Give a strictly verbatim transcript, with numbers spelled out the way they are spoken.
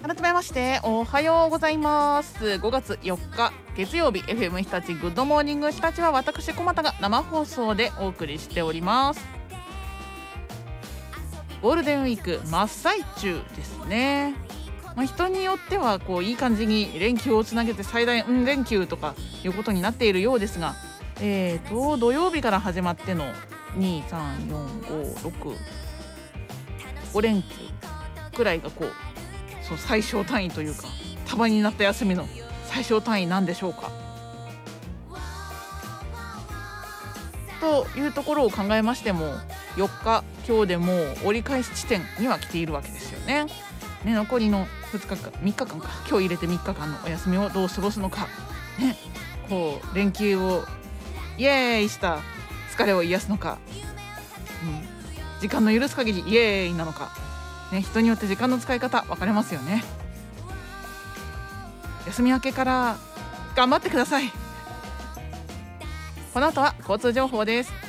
改めましておはようございます。ごがつよっか月曜日、 エフエム 日立グッドモーニング日立は私小俣が生放送でお送りしております。ゴールデンウィーク真っ最中ですね。まあ、人によってはこういい感じに連休をつなげて最大うん連休とかいうことになっているようですが、えーと土曜日から始まってのに、さん、よん、ご、ろく、ご連休くらいがこうそう最小単位というか束になった休みの最小単位なんでしょうかというところを考えましても、よっか今日でもう折り返し地点には来ているわけですよね。ね、残りのふつかかんみっかかんか今日入れてみっかかんのお休みをどう過ごすのか、ね、こう連休をイエーイした疲れを癒すのか、うん、時間の許す限りイエーイなのか、ね、人によって時間の使い方分かれますよね。休み明けから頑張ってください。この後は交通情報です。